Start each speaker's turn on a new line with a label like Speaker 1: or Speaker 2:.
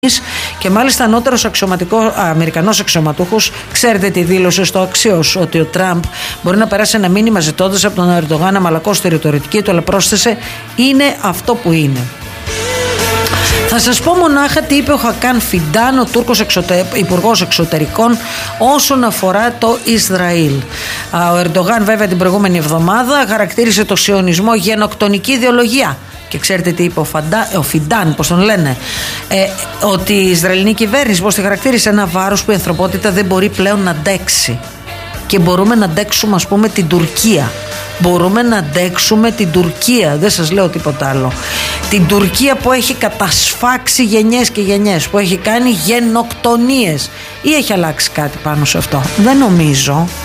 Speaker 1: Και μάλιστα ανώτερος Αμερικανός αξιωματούχος, ξέρετε τι δήλωσε στο Αξιός, ότι ο Τραμπ μπορεί να περάσει ένα μήνυμα ζητώντας από τον Ερντογάν να μαλακώσει τη ρητορική του, αλλά πρόσθεσε, είναι αυτό που είναι. Θα σας πω μονάχα τι είπε ο Χακάν Φιντάν, ο Τούρκος Υπουργός Εξωτερικών, όσον αφορά το Ισραήλ. Ο Ερντογάν βέβαια την προηγούμενη εβδομάδα χαρακτήρισε το σιωνισμό γενοκτονική ιδεολογία. Και ξέρετε τι είπε ο Φιντάν, πώς τον λένε, ότι η Ισραηλινή κυβέρνηση, πώς τη χαρακτήρισε, ένα βάρος που η ανθρωπότητα δεν μπορεί πλέον να αντέξει. Και μπορούμε να αντέξουμε, ας πούμε, την Τουρκία. Μπορούμε να αντέξουμε την Τουρκία, δεν σας λέω τίποτα άλλο. Την Τουρκία που έχει κατασφάξει γενιές και γενιές, που έχει κάνει γενοκτονίες. Ή έχει αλλάξει κάτι πάνω σε αυτό? Δεν νομίζω.